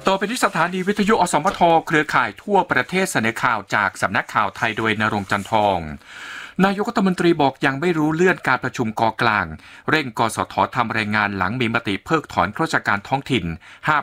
ต่อไปที่สถานีวิทยุอสมทเครือข่ายทั่วประเทศเสนอข่าวจากสำนักข่าวไทยโดยณรงค์ จันทองนายกรัฐมนตรีบอกยังไม่รู้เลื่อนการประชุมก.กลางเร่งกสททำรายงานหลังมีมติเพิกถอนข้าราชการท้องถิ่น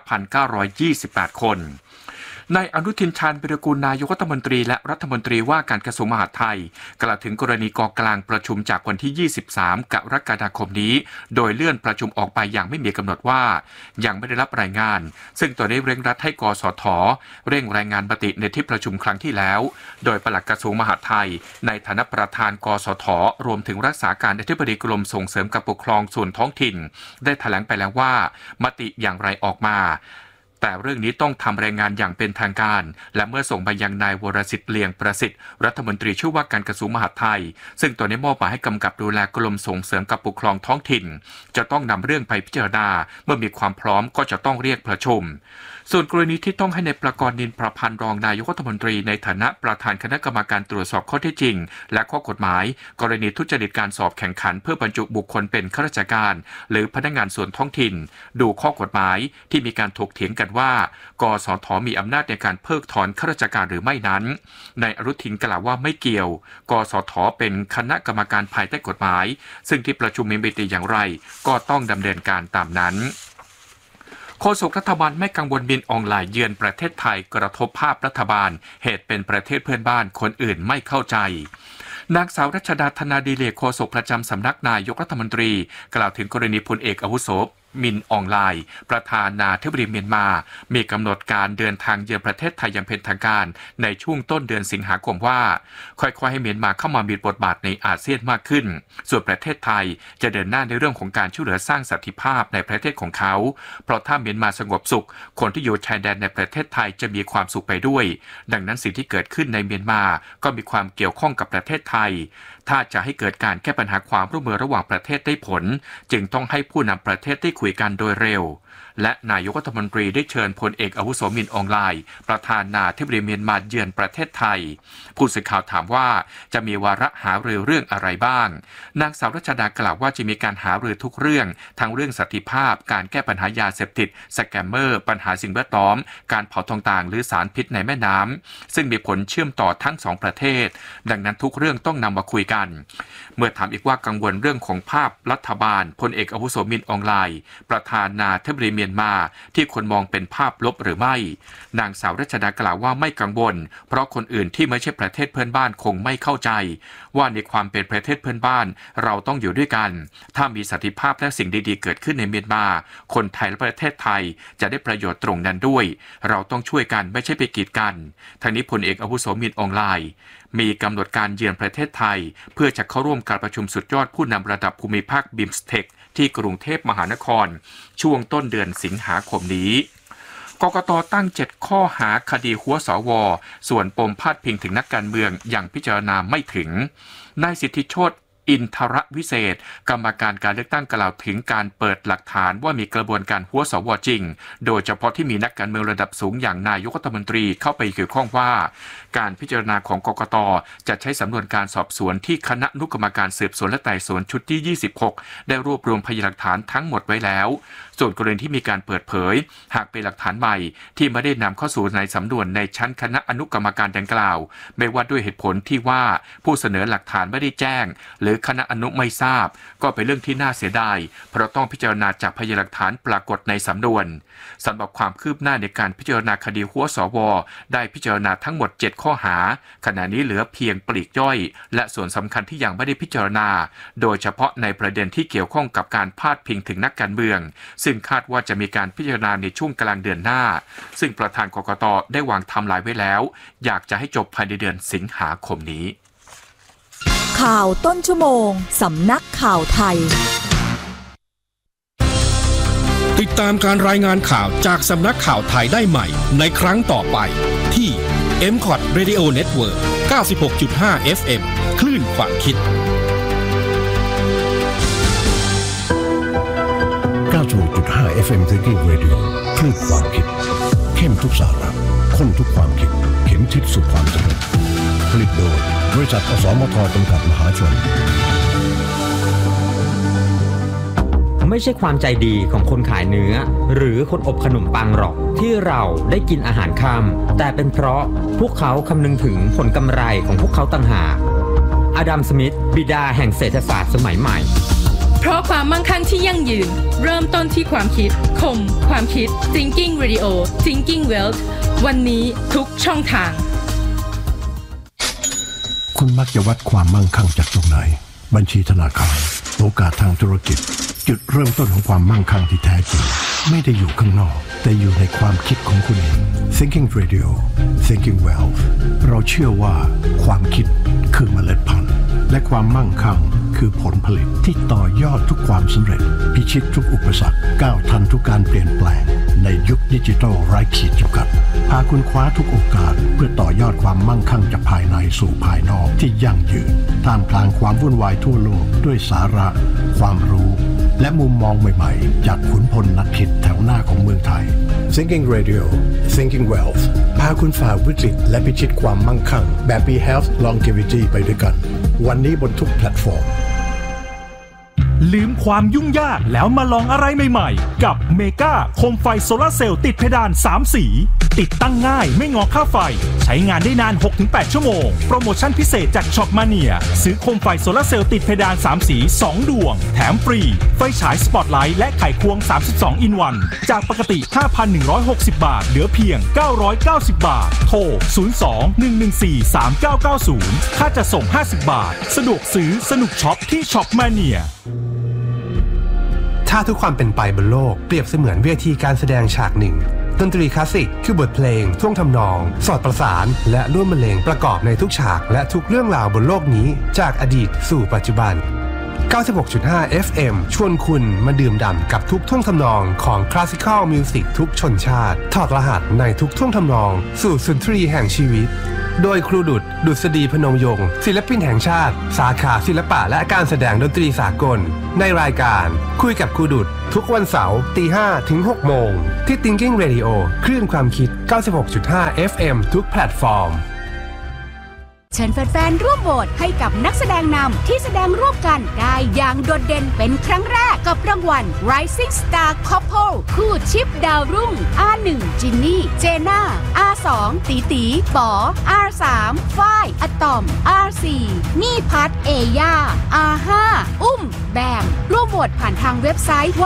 5,928 คนนายอนุทิน ชาญวิรากูลนายกรัฐมนตรีและรัฐมนตรีว่าการกระทรวงมหาดไทยกล่าวถึงกรณีก.กลางประชุมจากวันที่ 23 กรกฎาคมนี้โดยเลื่อนประชุมออกไปอย่างไม่มีกำหนดว่ายังไม่ได้รับรายงานซึ่งตัวได้เร่งรัดให้กสทเร่งรายงานมติในที่ประชุมครั้งที่แล้วโดยปลัดกระทรวงมหาดไทยในฐานะประธานกสทรวมถึงรักษาการอธิบดีกรมส่งเสริมการปกครองส่วนท้องถิ่นได้แถลงไปแล้วว่ามติอย่างไรออกมาแต่เรื่องนี้ต้องทำรายงานอย่างเป็นทางการและเมื่อส่งไปยังนายวรสิทธิ์เลียงประสิทธิ์รัฐมนตรีช่วยว่าการกระทรวงมหาดไทยซึ่งตัวได้มอบหมายให้กำกับดูแลกรมส่งเสริมการปกครองท้องถิ่นจะต้องนำเรื่องไปพิจารณาเมื่อมีความพร้อมก็จะต้องเรียกประชุมส่วนกรณีที่ต้องให้ในประกรณ์นินประพันธ์รองนายกรัฐมนตรีในฐานะประธานคณะกรรมการตรวจสอบข้อเท็จจริงและข้อกฎหมายกรณีทุจริตการสอบแข่งขันเพื่อบรรจุบุคคลเป็นข้าราชการหรือพนักงานส่วนท้องถิ่นดูข้อกฎหมายที่มีการถกเถียงกันว่ากสทมีอำนาจในการเพิกถอนข้าราชการหรือไม่นั้นนายอนุทินกล่าวว่าไม่เกี่ยวกสทเป็นคณะกรรมการภายใต้กฎหมายซึ่งที่ประชุมมีมติอย่างไรก็ต้องดำเนินการตามนั้นโฆษกรัฐบาลไม่กังวลบินออนไลน์เยือนประเทศไทยกระทบภาพรัฐบาลเหตุเป็นประเทศเพื่อนบ้านคนอื่นไม่เข้าใจนางสาวรัชดาธนาดิเลกโฆษกประจำสำนักนายกรัฐมนตรีกล่าวถึงกรณีพลเอกอาวุโสมินออนไลน์ประธานาธิบดีเมียนมามีกำหนดการเดินทางเยือนประเทศไทยอย่างเป็นทางการในช่วงต้นเดือนสิงหาคมว่าค่อยๆให้เมียนมาเข้ามามีบทบาทในอาเซียนมากขึ้นส่วนประเทศไทยจะเดินหน้าในเรื่องของการช่วยเหลือสร้างสันติภาพในประเทศของเขาเพราะถ้าเมียนมาสงบสุขคนที่อยู่ชายแดนในประเทศไทยจะมีความสุขไปด้วยดังนั้นสิ่งที่เกิดขึ้นในเมียนมาก็มีความเกี่ยวข้องกับประเทศไทยถ้าจะให้เกิดการแก้ปัญหาความร่วมมือระหว่างประเทศได้ผลจึงต้องให้ผู้นำประเทศได้คุยกันโดยเร็วและนายกรัฐมนตรีได้เชิญพลเอกอาวุโสมินออนไลน์ประธานาธิบดีเมียนมาเยือนประเทศไทยผู้สื่อข่าวถามว่าจะมีวาระหารือเรื่องอะไรบ้างนางสาวรัชดากล่าวว่าจะมีการหารือทุกเรื่องทั้งเรื่องสันติภาพการแก้ปัญหายาเสพติดสแกมเมอร์ปัญหาสิ่งแวดล้อมการเผาต่างๆหรือสารพิษในแม่น้ำซึ่งมีผลเชื่อมต่อทั้งสองประเทศดังนั้นทุกเรื่องต้องนำมาคุยกันเมื่อถามอีกว่ากังวลเรื่องของภาพรัฐบาลพลเอกอาวุโสมินออนไลน์ประธานาธิบดีเมียนมาที่คนมองเป็นภาพลบหรือไม่นางสาวรัชดากล่าวว่าไม่กังวลเพราะคนอื่นที่ไม่ใช่ประเทศเพื่อนบ้านคงไม่เข้าใจว่าในความเป็นประเทศเพื่อนบ้านเราต้องอยู่ด้วยกันถ้ามีสันติภาพและสิ่งดีๆเกิดขึ้นในเมียนมาคนไทยและประเทศไทยจะได้ประโยชน์ตรงนั้นด้วยเราต้องช่วยกันไม่ใช่ไปกีดกันทั้งนี้พลเอกอาวุโสมินออนไลน์มีกำหนดการเยือนประเทศไทยเพื่อจะเข้าร่วมการประชุมสุดยอดผู้นำระดับภูมิภาคบิมสเทคที่กรุงเทพมหานครช่วงต้นเดือนสิงหาคมนี้กกต.ตั้ง7ข้อหาคดีหัวสว.ส่วนปมพาดพิงถึงนักการเมืองยังพิจารณาไม่ถึงนายสิทธิโชติอินทรวิเศษกรรมการการเลือกตั้งกล่าวถึงการเปิดหลักฐานว่ามีกระบวนการหัวสว.จริงโดยเฉพาะที่มีนักการเมืองระดับสูงอย่างนายกรัฐมนตรีเข้าไปเกี่ยวข้องว่าการพิจารณาของกกต.จะใช้สำนวนการสอบสวนที่คณะอนุกรรมการสืบสวนและไต่สวนชุดที่26ได้รวบรวมพยานหลักฐานทั้งหมดไว้แล้วส่วนกรณีที่มีการเปิดเผยหากเป็นหลักฐานใหม่ที่ไม่ได้นำเข้าสู่ในสำนวนในชั้นคณะอนุกรรมการดังกล่าวไม่ว่าด้วยเหตุผลที่ว่าผู้เสนอหลักฐานไม่ได้แจ้งหรือคณะอนุไม่ทราบก็เป็นเรื่องที่น่าเสียดายเพราะต้องพิจารณาจากพยานหลักฐานปรากฏในสำนวนสำหรับความคืบหน้าในการพิจารณาคดีหัวสว.ได้พิจารณาทั้งหมด7ข้อหาขณะนี้เหลือเพียงปลีกย่อยและส่วนสำคัญที่ยังไม่ได้พิจารณาโดยเฉพาะในประเด็นที่เกี่ยวข้องกับการพาดพิงถึงนักการเมืองซึ่งคาดว่าจะมีการพิจารณาในช่วงกลางเดือนหน้าซึ่งประธานกกต.ได้วางไทม์ไลน์ไว้แล้วอยากจะให้จบภายในเดือนสิงหาคมนี้ข่าวต้นชั่วโมงสำนักข่าวไทยติดตามการรายงานข่าวจากสำนักข่าวไทยได้ใหม่ในครั้งต่อไปที่ MCOT Radio Network 96.5 FM คลื่นความคิด 96.5 FM Thinking Radio คลื่นความคิดเข้มทุกสาระข้นทุกความคิดเข็มทิศสู่ความสำเร็จผลิตโดยบริษัทอสมทจำกัดมหาชนไม่ใช่ความใจดีของคนขายเนื้อหรือคนอบขนมปังหรอกที่เราได้กินอาหารค่ำแต่เป็นเพราะพวกเขาคำนึงถึงผลกำไรของพวกเขาต่างหากอดัม สมิธบิดาแห่งเศรษฐศาสตร์สมัยใหม่เพราะความมั่งคั่งที่ยั่งยืนเริ่มต้นที่ความคิดคมความคิด Thinking Radio Thinking Wealth วันนี้ทุกช่องทางคุณมักจะวัดความมั่งคั่งจากตรงไหนบัญชีธนาคารโอกาสทางธุรกิจจุดเริ่มต้นของความมั่งคั่งที่แท้จริงไม่ได้อยู่ข้างนอกแต่อยู่ในความคิดของคุณเอง Thinking Radio Thinking Wealth เราเชื่อว่าความคิดคือเมล็ดพันธุ์และความมั่งคั่งคือผลผลิตที่ต่อยอดทุกความสำเร็จพิชิตทุกอุปสรรคก้าวทันทุกการเปลี่ยนแปลงในยุคดิจิทัลไร้ขีดจำกัดพาคุณคว้าทุกโอกาสเพื่อต่อยอดความมั่งคั่งจากภายในสู่ภายนอกที่ยั่งยืนท่ามกลางความวุ่นวายทั่วโลกด้วยสาระความรู้และมุมมองใหม่ๆจากขุนพลนักคิดแถวหน้าของเมืองไทย Thinking Radio Thinking Wealth พาคุณฝ่าวิกฤตและพิชิตความมั่งคั่งแบบ Be Health Longevity ไปด้วยกันวันนี้บนทุกแพลตฟอร์มลืมความยุ่งยากแล้วมาลองอะไรใหม่ๆกับเมกาโคมไฟโซลาร์เซลล์ติดเพดาน3สีติดตั้งง่ายไม่งอค่าไฟใช้งานได้นาน 6-8 ชั่วโมงโปรโมชั่นพิเศษจากช็อปมาเนียซื้อโคมไฟโซลาร์เซลล์ติดเพดาน3สี2ดวงแถมฟรีไฟฉายสปอตไลท์และไขควง32อินวันจากปกติ 5,160 บาทเหลือเพียง990 บาทโทร 02-114-3990 ค่าจะส่ง50 บาทสะดวกซื้อสนุกช็อปที่ช็อปมาเนียถ้าทุกความเป็นไปบนโลกเปรียบเสมือนเวทีการแสดงฉากหนึ่งดนตรีคลาสสิกคือบทเพลงท่วงทำนองสอดประสานและร่วมบรรเลงประกอบในทุกฉากและทุกเรื่องราวบนโลกนี้จากอดีตสู่ปัจจุบัน 96.5 FM ชวนคุณมาดื่มด่ำกับทุกท่วงทำนองของคลาสสิคอลมิวสิกทุกชนชาติถอดรหัสในทุกท่วงทำนองสู่สุนทรีแห่งชีวิตโดยครูดุษดุษฎีพนมยงค์ศิลปินแห่งชาติสาขาศิลปะและการแสดงดนตรีสากลในรายการคุยกับครูดุษทุกวันเสาร์ 5:00 ถึง 6:00 นที่ Thinking Radio คลื่นความคิด 96.5 FM ทุกแพลตฟอร์มเชิญแฟนๆร่วมโหวตให้กับนักแสดงนำที่แสดงร่วมกันได้อย่างโดดเด่นเป็นครั้งแรกกับรางวัล Rising Star Couple คู่ชิปดาวรุ่ง R1 จินนี่เจน่า R2 ตีตีป๋อ R3 ฝ้ายอะตอม R4 นี่พัทเอย่า R5 อุ้มแบมร่วมโหวตผ่านทางเว็บไซต์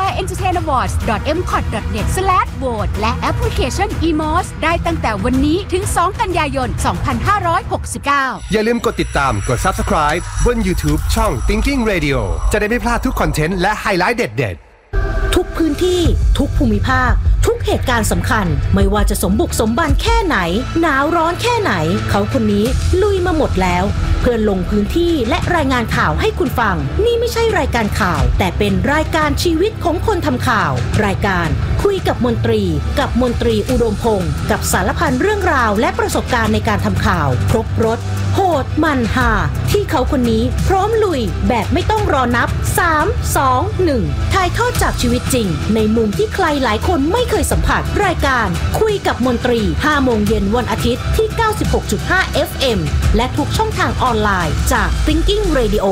www.entertainawards.mcot.net/vote และแอปพลิเคชัน eMOS ได้ตั้งแต่วันนี้ถึง 2 กันยายน 2569 อย่าลืมกดติดตามกด Subscribe บน YouTube ช่อง Thinking Radio จะได้ไม่พลาดทุกคอนเทนต์และไฮไลท์เด็ดๆทุกพื้นที่ทุกภูมิภาคทุกเหตุการณ์สำคัญไม่ว่าจะสมบุกสมบันแค่ไหนหนาวร้อนแค่ไหนเขาคนนี้ลุยมาหมดแล้วเพื่อลงพื้นที่และรายงานข่าวให้คุณฟังนี่ไม่ใช่รายการข่าวแต่เป็นรายการชีวิตของคนทำข่าวรายการคุยกับมนตรีกับมนตรีอุดมพงศ์กับสารพันเรื่องราวและประสบการณ์ในการทำข่าวครบรสโหดมันหาที่เขาคนนี้พร้อมลุยแบบไม่ต้องรอนับ3 2 1ถ่ายทอดจากชีวิตจริงในมุมที่ใครหลายคนไม่เคยสัมผัสรายการคุยกับมนตรี 5 โมงเย็นวันอาทิตย์ที่ 96.5 FM และทุกช่องทางออนไลน์จาก Thinking Radio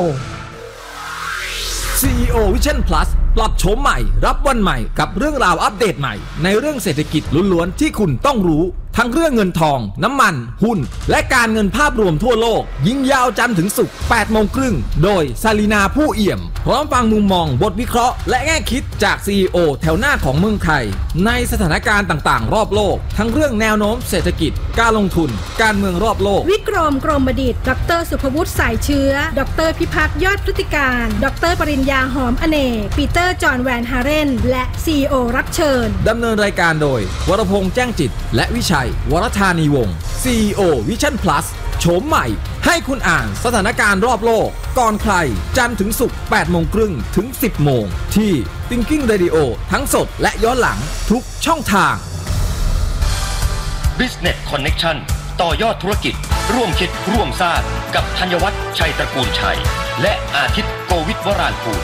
CEO Vision Plus ปรับโฉมใหม่รับวันใหม่กับเรื่องราวอัปเดตใหม่ในเรื่องเศรษฐกิจล้วนๆที่คุณต้องรู้ทั้งเรื่องเงินทองน้ำมันหุ้นและการเงินภาพรวมทั่วโลกยิ่งยาวจันทร์ถึงศุกร์ 8:30 นโดยซาลีนาผู้เอี่ยมพร้อมฟังมุมมองบทวิเคราะห์และแง่คิดจาก CEO แถวหน้าของเมืองไทยในสถานการณ์ต่างๆรอบโลกทั้งเรื่องแนวโน้มเศรษฐกิจการลงทุนการเมืองรอบโลกวิกรมกรมดิษฐ์ดรสุภวุฒิสายเชื้อดรพิพัฒน์ยอดพฤติการดรปริญญาหอมอเนกปีเตอร์จอห์นแวนฮาเรนและ CEO รับเชิญดำเนินรายการโดยวรพงษ์แจ้งจิตและวิชัยวรธานีวงศ์ CEO Vision Plus โฉมใหม่ให้คุณอ่านสถานการณ์รอบโลกก่อนใครจันทร์ถึงศุกร์ 8:30 นถึง 10:00 นที่ Thinking Radio ทั้งสดและย้อนหลังทุกช่องทาง Business Connection ต่อยอดธุรกิจร่วมคิดร่วมสร้างกับธัญวัฒน์ชัยตระกูลชัยและอาทิตย์โกวิทวรานภูมิ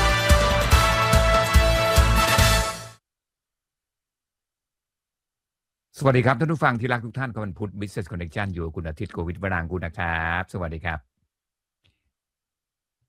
สวัสดีครับท่านผู้ฟังที่รักทุกท่านกับวันพุธ Business Connection อยู่คุณอาทิตย์โกวิทวรางกูลนะครับสวัสดีครับ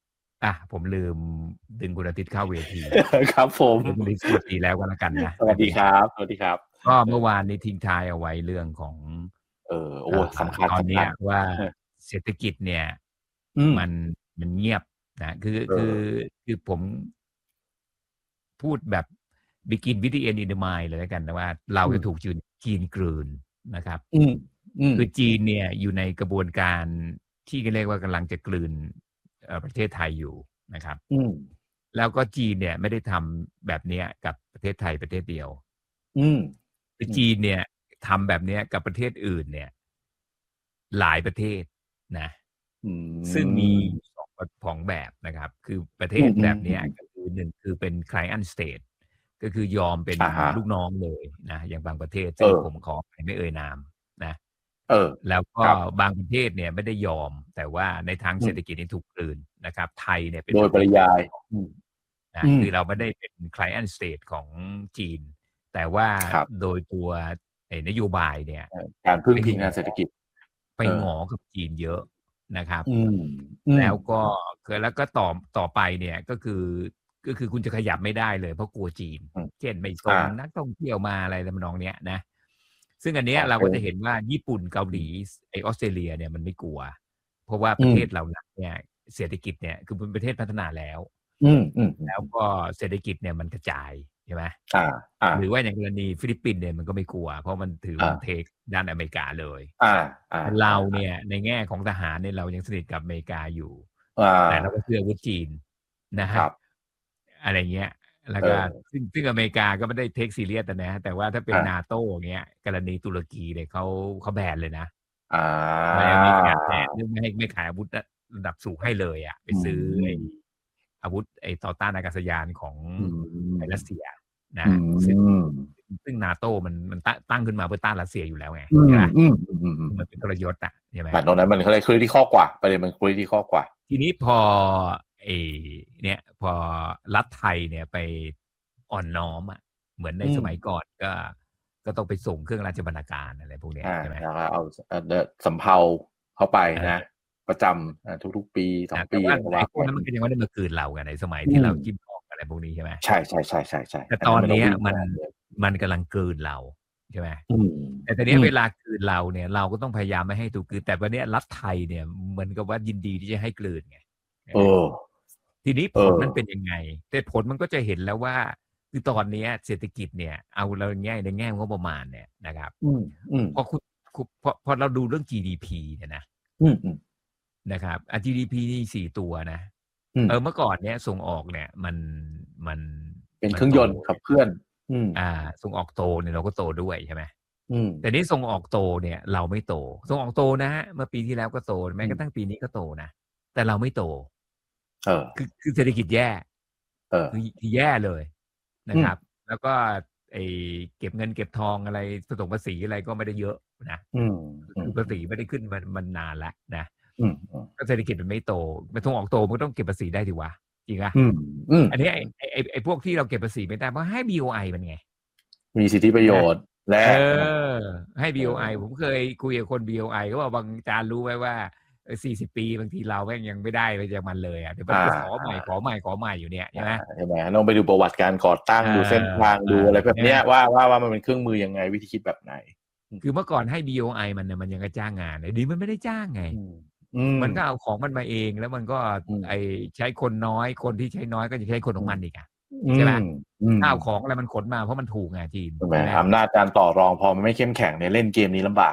ผมลืมดึงคุณอาทิตย์เข้าเวทีครับผมสวัสดีแล้วก็แล้วกันนะสวัสดีครับสวัสดีครับก็เมื่อวานนี้ทิ้งท้ายเอาไว้เรื่องของสำคัญตอนนี้ว่าเศรษฐกิจเนี่ยมันเงียบนะคือผมพูดแบบ begin with the end in the mind เลยแล้วกันนะว่าเราจะถูกจีนกลืนนะครับคือจีนเนี่ยอยู่ในกระบวนการที่เรียกว่ากำลังจะกลืนประเทศไทยอยู่นะครับแล้วก็จีนเนี่ยไม่ได้ทำแบบนี้กับประเทศไทยประเทศเดียวคือจีนเนี่ยทำแบบนี้กับประเทศอื่นเนี่ยหลายประเทศนะซึ่งมีสองแบบนะครับคือประเทศแบบนี้ก็คือหนึ่งคือเป็น client state ก็คือยอมเป็นลูกน้องเลยนะอย่างบางประเทศซึ่งผมขอไม่เอ่ยนามนะแล้วก็บางประเทศเนี่ยไม่ได้ยอมแต่ว่าในทางเศรษฐกิจนี่ถูกกลืนนะครับไทยเนี่ยเป็นโดยปริยายนะคือเราไม่ได้เป็น client state ของจีนแต่ว่าโดยตัวนโยบายเนี่ยการพึ่งพิงทางเศรษฐกิจไปหงอกับจีนเยอะนะครับแล้วก็ต่อไปเนี่ยก็คือคุณจะขยับไม่ได้เลยเพราะกลัวจีนเช่นไม่ส่งนักท่องเที่ยวมาอะไรทำนองเนี้ยนะซึ่งอันเนี้ยเราก็จะเห็นว่าญี่ปุ่นเกาหลีออสเตรเลียเนี่ยมันไม่กลัวเพราะว่าประเทศเราเนี่ยเศรษฐกิจเนี่ยคือเป็นประเทศพัฒนาแล้วแล้วก็เศรษฐกิจเนี่ยมันกระจายใช่ไหมหรือว่าอย่างกรณีฟิลิปปินส์เนี่ยมันก็ไม่กลัวเพราะมันถือมันเทคด้านอเมริกาเลยเราเนี่ยในแง่ของทหารเนี่ยเรายังสนิทกับอเมริกาอยู่แต่เราก็เชื่ออาวุธจีนนะครับอะไรเงี้ยแล้วก็ซึ่งอเมริกาก็ไม่ได้เทคซีเรียสนะแต่ว่าถ้าเป็นนาโต้เงี้ยกรณีตุรกีเนี่ยเขาแบนเลยนะไม่ขายไม่ขายอาวุธระดับสูงให้เลยอ่ะไปซื้ออาวุธต่อต้านอากาศยานของรัสเซียนะซึ่งนาโต้มันตั้งขึ้นมาเพื่อต้านรัสเซียอยู่แล้วไงใช่ไหมมันเป็นกลยุทธ์อ่ะใช่ไหมตรงนั้นมันเขาเลยคุยที่ข้อกว่าประเด็นมันคุยที่ข้อกว่าทีนี้พอเนี่ยพอรัฐไทยเนี่ยไปอ่อนน้อมอ่ะเหมือนในสมัยก่อนก็ต้องไปส่งเครื่องราชบรรณาการอะไรพวกนี้ใช่ไหมแล้วเอาสำเภาเข้าไปนะประจำทุกๆปี2 ปีอะไรพวกนั้นมันก็ยังไม่ได้มาคืนเรากันในสมัยที่เราจิ้มออกอะไรพวกนี้ใช่ไหมใช่แต่ตอนนี้มันกำลังคืนเราใช่ไหมแต่ตอนนี้เวลาคืนเราเนี่ยเราก็ต้องพยายามไม่ให้ถูกคืนแต่วันนี้รัฐไทยเนี่ยเหมือนกับว่ายินดีที่จะให้คืนไงทีนี้ผลมันเป็นยังไงแต่ผลมันก็จะเห็นแล้วว่าคือตอนนี้เศรษฐกิจเนี่ยเอาเราในแง่งบประมาณเนี่ยนะครับพอเราดูเรื่อง GDP เนี่ยนะครับGDP นี่4 ตัวนะเมื่อก่อนเนี่ยส่งออกเนี่ยมันเป็นเครื่องยนต์ขับเคลื่อนส่งออกโตเนี่ยเราก็โตด้วยใช่ไหมแต่นี้ส่งออกโตเนี่ยเราไม่โตส่งออกโตนะฮะเมื่อปีที่แล้วก็โตแม้กระทั่งปีนี้ก็โตนะแต่เราไม่โตคือเศรษฐกิจแย่คือแย่เลยนะครับแล้วก็เก็บเงินเก็บทองอะไรส่งภาษีอะไรก็ไม่ได้เยอะนะคือภาษีไม่ได้ขึ้นมันนานแล้วนะก็เศรษฐกิจมันไม่โตมันส่งออกโตมันก็ต้องเก็บภาษีได้ดิวะจริงอ่ะอันนี้ไอ้พวกที่เราเก็บภาษีไม่ได้เพราะให้ BOI มันไงมีสิทธิประโยชน์และให้ BOI ผมเคยคุยกับคน BOI ก็บอกบางจานรู้ไว้ว่า40 ปีบางทีเราแม่งยังไม่ได้ไปจากมันเลยอ่ะเดี๋ยวมันขอใหม่อยู่เนี่ยใช่ไหมต้องไปดูประวัติการก่อตั้งดูเส้นทางดูอะไรแบบนี้ว่ามันเป็นเครื่องมือยังไงวิธีคิดแบบไหนคือเมื่อก่อนให้ BOI มันยังก็จ้างงานดีมันไม่ได้จ้างไงมันก็เอาของมันมาเองแล้วมันก็ใช้คนน้อยคนที่ใช้น้อยก็จะใช้คนของมันอีกอ่ะใช่ไหมข้าวของอะไรมันขนมาเพราะมันถูกไงจีนอำนาจการต่อรองพอมันไม่เข้มแข็งเนี่ยเล่นเกมนี้ลำบาก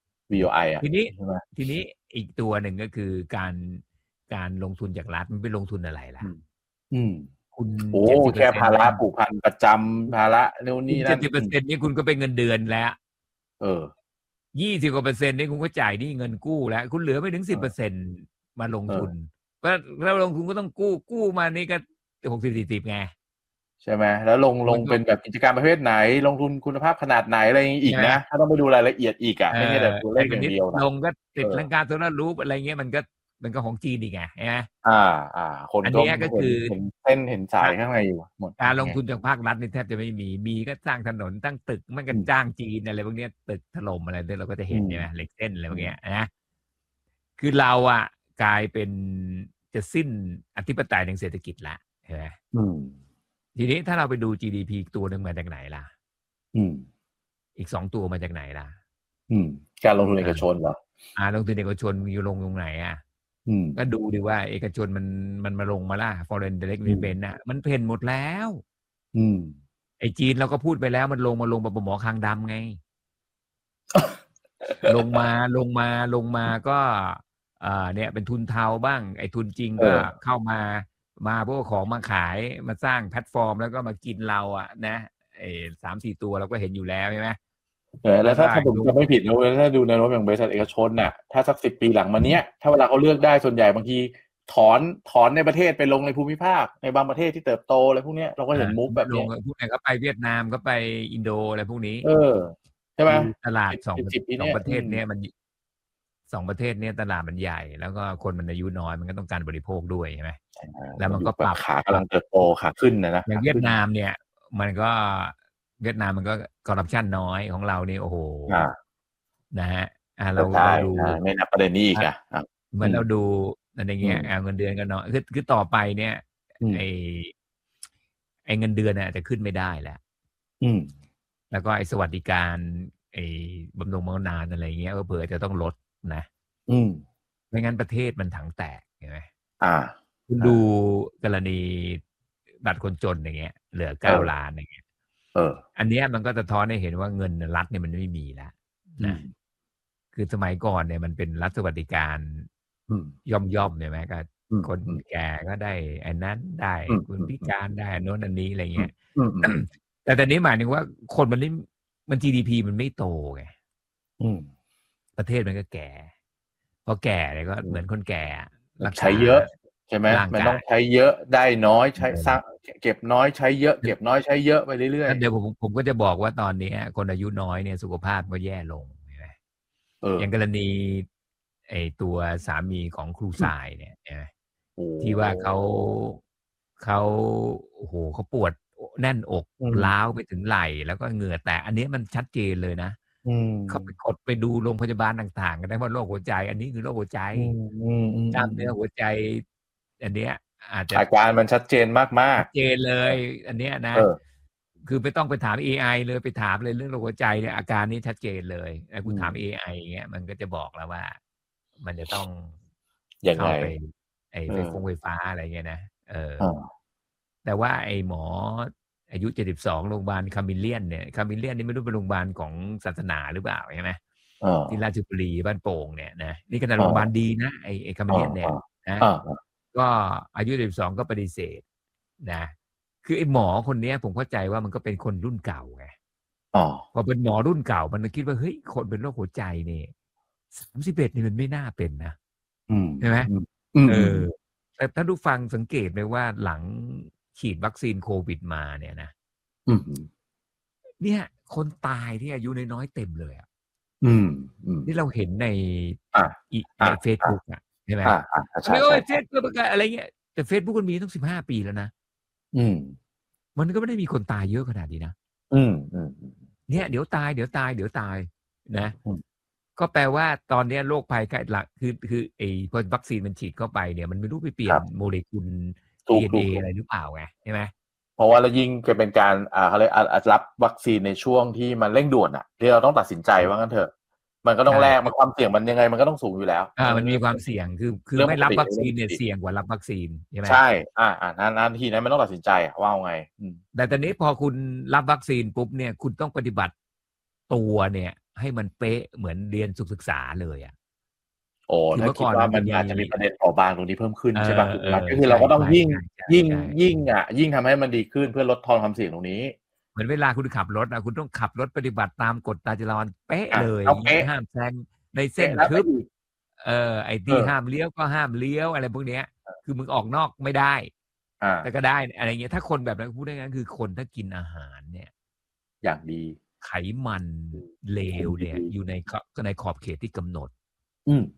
BOI อ่ะทีนี้อีกตัวหนึ่งก็คือการลงทุนจากรัฐมันไปลงทุนอะไรล่ะคุณแค่ภาระผูกพันประจำภาระนู่นนี่นั่น 70% นี่คุณก็เป็นเงินเดือนแล้ว20% นี่คุณก็จ่ายนี่เงินกู้แล้วคุณเหลือไม่ถึง 10% มาลงทุนก็แล้วลงทุนก็ต้องกู้มานี่ก็60-40ไงใช่ไหมแล้วลงเป็นแบบกิจการประเภทไหนลงทุนคุณภาพขนาดไหนอะไรอีกนะถ้าต้องไปดูรายละเอียดอีกอ่ะไม่ใช่แต่ตัวเลขอย่างเดียวลงก็ติดลังการโซลาร์รูฟอะไรเงี้ยมันก็ของจีนอีกไงใช่ไหมคนก็คือเห็นสายข้างในอยู่หมดการลงทุนจากภาครัฐนี่แทบจะไม่มีก็สร้างถนนตั้งตึกมันก็จ้างจีนอะไรพวกนี้ตึกถล่มอะไรเราก็จะเห็นใช่ไหมเหล็กเส้นอะไรพวกนี้นะคือเราอ่ะกลายเป็นจะสิ้นอธิปไตยทางเศรษฐกิจละใช่ไหมทีนี้ถ้าเราไปดู GDP ตัวหนึ่งมาจากไหนล่ะอีก2ตัวมาจากไหนล่ะการลงทุนเอกชนเหรอลงทุนเอกชนอยู่ลงตรงไหนก็ดูดิว่าเอกชนมันมาลงมาล่ะ foreign direct investment น่ะมันเพ่นหมดแล้วไอ้จีนเราก็พูดไปแล้วมันลงแบบหมอคางดำไง ลงมาก็เนี่ยเป็นทุนเทาบ้างไอ้ทุนจริงก็เข้ามาพวกของมาขายมาสร้างแพลตฟอร์มแล้วก็มากินเรานะ3-4 ตัวเราก็เห็นอยู่แล้วใช่ไหมแล้วถ้าผมจะไม่ผิดนะถ้าดูในรถอย่างบริษัทเอกชนน่ะถ้าสัก10 ปีหลังมาเนี้ยถ้าเวลาเขาเลือกได้ส่วนใหญ่บางทีถอนในประเทศไปลงในภูมิภาคในบางประเทศที่เติบโตอะไรพวกเนี้ยเราก็เห็นมุกแบบนี้พวกไหนก็ไปเวียดนามก็ไปอินโดอะไรพวกนี้ใช่ไหมตลาด2ประเทศเนี้ยมัน2ประเทศเนี้ยตลาดมันใหญ่แล้วก็คนมันอายุน้อยมันก็ต้องการบริโภคด้วยใช่ไหมแล้วมันก็ปรับขากำลังเติบโตขาขึ้นนะอย่างเวียดนามเนี่ยมันก็เวียดนามมันก็คอร์รัปชันน้อยของเรานี่โอ้โหนะฮะเราดูไม่นับประเด็นนี้อีกเหมือนเราดูอะไรเงี้ยเงินเดือนก็น้อยคือต่อไปเนี่ยไอ้เงินเดือนน่ะจะขึ้นไม่ได้แล้วแล้วก็ไอ้สวัสดิการไอ้บำนาญอะไรเงี้ยก็เผื่อจะต้องลดนะไม่งั้นประเทศมันถังแตกใช่ไหมคุณดูกรณีบัตรคนจนอย่างเงี้ยเหลือ9 ล้านอย่างเงี้ยอันเนี้ยมันก็สะท้อนให้เห็นว่าเงินรัฐเนี่ยมันไม่มีแล้วนะคือสมัยก่อนเนี่ยมันเป็นรัฐสวัสดิการย่อมเนี่ยไหมก็คนแก่ก็ได้อันนั้นได้คนพิการได้โน้นอันนี้อะไรเงี้ยแต่ตอนนี้หมายถึงว่าคนมัน GDP มันไม่โตไงประเทศมันก็แก่พอแก่เนี่ยก็เหมือนคนแก่ใช้เยอะใช่ไหมมันต้องใช้เยอะได้น้อยใช้เก็บน้อยใช้เยอะเก็บน้อยใช้เยอะไปเรื่อยๆเดี๋ยวผมก็จะบอกว่าตอนนี้คนอายุน้อยเนี่ยสุขภาพก็แย่ลงอย่างกรณีไอ้ตัวสามีของครูสายเนี่ยที่ว่าเขาโอ้โหเขาปวดแน่นอกล้าวไปถึงไหล่แล้วก็เหงื่อแตกอันนี้มันชัดเจนเลยนะเขาไปกดไปดูโรงพยาบาลต่างๆกันได้ว่าโรคหัวใจอันนี้คือโรคหัวใจกล้ามเนื้อหัวใจอันเนี้ยอาการมันชัดเจนมากๆชัดเจนเลยอันเนี้ยนะคือไม่ต้องไปถาม AI เลยไปถามเลยเรื่องโรคหัวใจเนี่ยอาการนี้ชัดเจนเลยแต่คุณถาม AI อย่างเงี้ยมันก็จะบอกแล้วว่ามันจะต้องเข้าไปไฟฟ้าอะไรเงี้ยนะแต่ว่าไอ้หมออายุ72โรงพยาบาลคามิเลียนเนี่ยคามิเลียนนี่ไม่รู้เป็นโรงพยาบาลของศาสนาหรือเปล่าใช่ไหมที่ราชบุรีบ้านโป่งเนี่ยนะนี่ขนาดโรงพยาบาลดีนะไอ้คามิเลียนเนี่ยนะก็อายุ72ก็ปฏิเสธนะคือไอ้หมอคนนี้ผมเข้าใจว่ามันก็เป็นคนรุ่นเก่าไงพอเป็นหมอรุ่นเก่ามันคิดว่าเฮ้ยคนเป็นโรคหัวใจนี่31นี่มันไม่น่าเป็นนะใช่ไหมแต่ถ้าทุกฟังสังเกตไหมว่าหลังฉีดวัคซีนโควิดมาเนี่ยนะเนี่ยคนตายที่อายุน้อยๆเต็มเลยที่เราเห็นในเฟซบุ๊กใช่ไหมไม่ว่าเฟซบุ๊กอะไรเงี้ยแต่เฟซบุ๊กมันมีต้อง15 ปีแล้วนะมันก็ไม่ได้มีคนตายเยอะขนาดนี้นะเนี่ยเดี๋ยวตายนะก็แปลว่าตอนนี้โรคภัยไข้หลักคือไอ้พอวัคซีนมันฉีดเข้าไปเนี่ยมันไม่รู้ไปเปลี่ยนโมเลกุล DNA อะไรหรือเปล่าไงใช่ไหมเพราะว่าแล้วยิ่งจะเป็นการเขาเรียกรับวัคซีนในช่วงที่มันเร่งด่วนที่เราต้องตัดสินใจว่างั้นเถอะมันก็ต้องแลกมันความเสี่ยงมันยังไงมันก็ต้องสูงอยู่แล้วมันมีความเสี่ยงคือไม่รับวัคซีนเนี่ยเสี่ยงกว่ารับวัคซีนใช่ไหมใช่นั้นทีนั้นมันต้องตัดสินใจว่าไงแต่ตอนนี้พอคุณรับวัคซีนปุ๊บเนี่ยคุณต้องปฏิบัติตัวเนี่ยให้มันเป๊ะเหมือนเรียนศึกษาเลยถ้าคิดว่ามันอาจจะมีประเด็นบางตรงนี้เพิ่มขึ้นใช่ป่ะก็คือเราก็ต้องยิ่งทำให้มันดีขึ้นเพื่อลดทอนความเสี่ยงตรงนี้เหมือนเวลาคุณขับรถคุณต้องขับรถปฏิบัติตามกฎจราจรเป๊ะเลยห้ามแซงในเส้นทึบไอ้ที่ห้ามเลี้ยวก็ห้ามเลี้ยวอะไรพวกเนี้ยคือมึงออกนอกไม่ได้แต่ก็ได้อะไรเงี้ยถ้าคนแบบนั้นพูดได้งั้นคือคนถ้ากินอาหารเนี่ยอย่างดีไขมันเลวเนี่ยอยู่ในขอบเขตที่กำหนด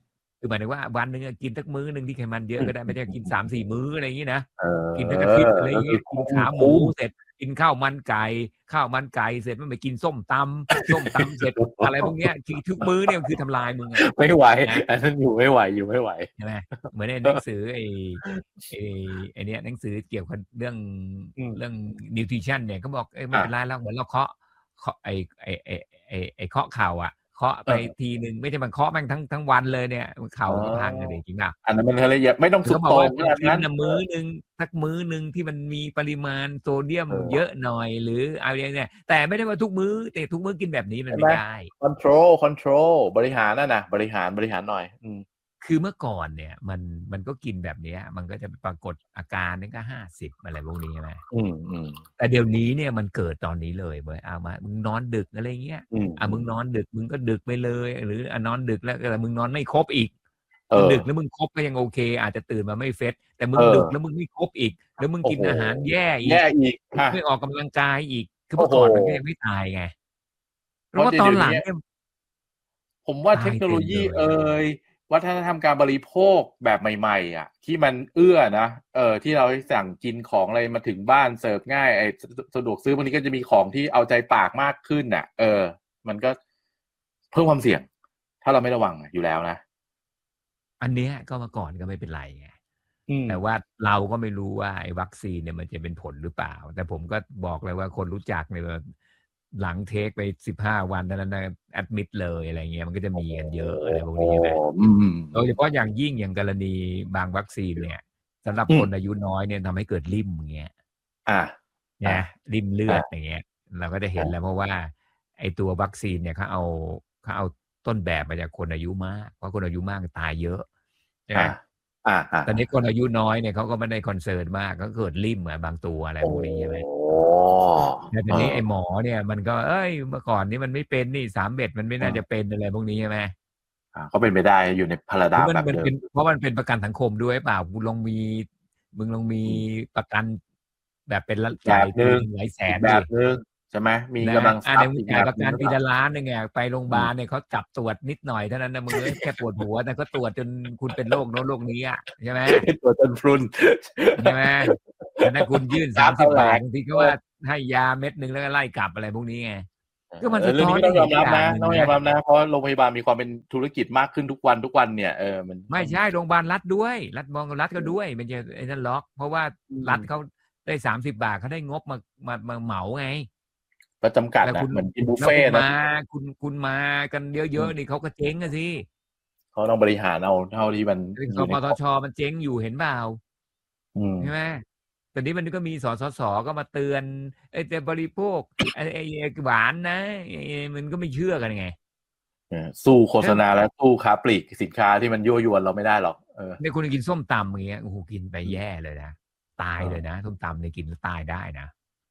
คือหมายถึงว่าวันนึงกินสักมื้อนึงที่ไขมันเยอะก็ได้ไม่ได้กิน 3-4 มื้ออะไรอย่างงี้นะกินทั้งอาทิตย์อะไรอย่างงี้กินขาหมูเสร็จกินข้าวมันไก่เสร็จมันไปกินส้มตำเสร็จอะไรพวกเนี้ยทุกมื้อเนี่ยคือทำลายมึงไม่ไหวอันนั้นอยู่ไม่ไหวใช่ไหมเหมือนในหนังสือไอ้เนี้ยหนังสือเกี่ยวกับเรื่องนิวทริชั่นเนี่ยเขาบอกไม่เป็นไรแล้วเหมือนเราเคาะไอ้เคาะเข่าอ่ะเคาะไปทีนึงไม่ใช่มันเคาะแม่งทั้งวันเลยเนี่ยเข่ามันพังเลยจริงป่ะอันนั้นมันละเอียดไม่ต้องสุดโต่งขนาดนั้นมื้อนึงสักมื้อนึงที่มันมีปริมาณโซเดียมเยอะหน่อยหรืออะไรเนี่ยแต่ไม่ได้ว่าทุกมื้อแต่ทุกมื้อกินแบบนี้มันไม่ได้คอนโทรลบริหารนั่นนะบริหารหน่อยคือเมื่อก่อนเนี่ยมันก็กินแบบนี้มันก็จะปรากฏอาการนี่ก็50อะไรพวกนี้ใช่ไหมแต่เดี๋ยวนี้เนี่ยมันเกิดตอนนี้เลยเว้ยเอามามึงนอนดึกอะไรเงี้ยมึงนอนดึกมึงก็ดึกไปเลยหรือนอนดึกแล้วแต่มึงนอนไม่ครบอีกดึกแล้วมึงครบก็ยังโอเคอาจจะตื่นมาไม่เฟสแต่มึงดึกแล้วมึงไม่ครบอีกแล้วมึงกินอาหารแย่อีกไม่ออกกำลังกายอีกคือเมื่อก่อนมันก็ยังไม่ตายไงเพราะว่าตอนหลังเนี่ยผมว่าเทคโนโลยีวัฒนธรรมการบริโภคแบบใหม่ๆอ่ะที่มันเอื้อนะที่เราสั่งกินของอะไรมาถึงบ้านเสิร์ฟง่ายสะดวกซื้อบางทีก็จะมีของที่เอาใจปากมากขึ้นน่ะมันก็เพิ่มความเสี่ยงถ้าเราไม่ระวังอยู่แล้วนะอันเนี้ยก็เมื่อก่อนก็ไม่เป็นไรไงแต่ว่าเราก็ไม่รู้ว่าไอ้วัคซีนเนี่ยมันจะเป็นผลหรือเปล่าแต่ผมก็บอกเลยว่าคนรู้จักเนี่ยหลังเทคไป15 วันนั้นนะแอดมิดเลยอะไรเงี้ยมันก็จะมีกันเยอะอะไรพวกนี้นะโดยเฉพาะอย่างยิ่งอย่างกรณีบางวัคซีนเนี่ยสำหรับคนอายุน้อยเนี่ยทำให้เกิดริ่มอย่างเงี้ยเนี่ยริ่มเลือดอย่างเงี้ยเราก็จะเห็นแล้วเพราะว่าไอ้ตัววัคซีนเนี่ยเขาเอาต้นแบบมาจากคนอายุมากเพราะคนอายุมากตายเยอะใช่ไหมตอนนี้คนอายุน้อยเนี่ยเขาก็ไม่ได้คอนเซิร์นมากก็เกิดริ่มบางตัวอะไรพวกนี้ใช่ไหมแต่ทีนี้ไอ้หมอเนี่ยมันก็เมื่อก่อนนี้มันไม่เป็นนี่3 เม็ดมันไม่น่าจะเป็นอะไรพวกนี้ใช่ไหมก็เป็นไปได้อยู่ในพาราดาแบบเดิมเพราะมันเป็นประกันสังคมด้วยเปล่ามึงลองมีประกันแบบเป็นจ่ายหลายแสนแบบนึงใช่ไหมมีกำลังจ่ายประกันปีละล้านนึงไงไปโรงพยาบาลเนี่ยเขาจับตรวจนิดหน่อยเท่านั้นนะมึงแค่ปวดหัวแต่ก็ตรวจจนคุณเป็นโรคโน้นโรคนี้อ่ะใช่ไหมตรวจจนพรุนใช่ไหมแต่ถ้าคุณยื่น30 บาทบางทีก็ว่าให้ยาเม็ดนึงแล้วก็ไล่กลับอะไรพวกนี้ไงก็มันสะท้อนต้องยอมรับนะเพราะโรงพยาบาลมีความเป็นธุรกิจมากขึ้นทุกวันเนี่ยมันไม่ใช่โรงพยาบาลรัฐด้วยรัฐก็ด้วยไม่ใช่ไอ้นั่นล็อกเพราะว่ารัฐเขาได้30 บาทเขาได้งบมาเหมาไงประจำกัดนะเหมือนกินบุฟเฟ่ต์นะคุณมากันเยอะๆนี่เขาก็เจ๊งกันสิเขาต้องบริหารเอาเท่าที่มันกปตชมันเจ๊งอยู่เห็นเปล่าใช่ไหมแต่นี้มันก็มีสสก็มาเตือนแต่บริโภคไอ้หวานนะมันก็ไม่เชื่อกันไงสู้โฆษณาแล้วสู้ค้าปลีกสินค้าที่มันยั่วยวนเราไม่ได้หรอกในคุณกินส้มตำอย่างเงี้ยโอ้โหกินไปแย่เลยนะตายเลยนะส้มตำเนี่ยกินแล้วตายได้นะ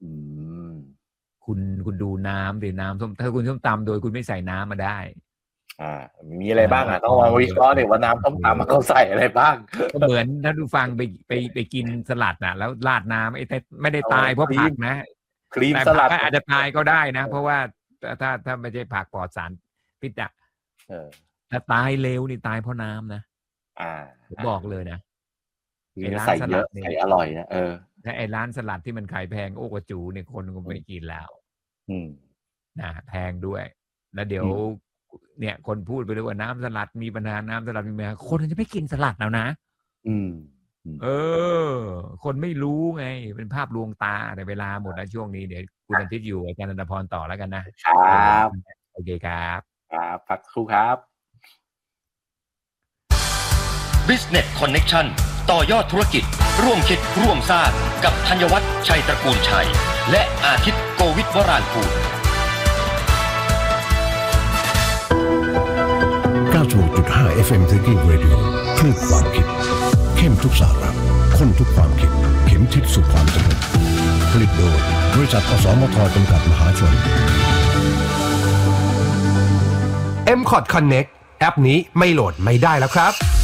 คุณดูน้ำดิน้ำส้มถ้าคุณส้มตำโดยคุณไม่ใส่น้ำมาได้มีอะไรบ้างต้องมาวิเคราะห์เนี่ยว่าน้ำส้มตำเขาใส่อะไรบ้างก็เหมือนถ้าดูฟังไปกินสลัดนะแล้วราดน้ำไม่ได้ตายเพราะผักนะครีมสลัดอาจจะตายก็ได้นะเพราะว่าถ้าไม่ใช่ผักปลอดสารพิษถ้าตายเร็วนี่ตายเพราะน้ำนะบอกเลยนะไอ้ร้านสลัดใส่อร่อยนะถ้าไอ้ร้านสลัดที่มันขายแพงโอ้กระจูเนี่ยคนก็ไม่กินแล้วนะแพงด้วยแล้วเดี๋ยวเนี่ยคนพูดไปเลยว่าน้ำสลัดมีปัญหาน้ำสลัดมีปัญหาคนจะไม่กินสลัดแล้วนะคนไม่รู้ไงเป็นภาพลวงตาแต่เวลาหมดแล้วช่วงนี้เดี๋ยวคุณอาทิตย์อยู่อาจารย์ณัฐพรต่อแล้วกันนะครับโอเคครับพักครู่ครับ Business Connection ต่อยอดธุรกิจร่วมคิดร่วมสร้างกับธัญวัฒน์ชัยตระกูลชัยและอาทิตย์โกวิทวรานภูมิ 96.5 FM Thinking Radio คลื่นความคิดเข้มทุกสาระข้นทุกความคิดเข็มทิศสู่ความสำเร็จผลิตโดยบริษัทอสมทจำกัดมหาชน MCOT Connect แอปนี้ไม่โหลดไม่ได้แล้วครับ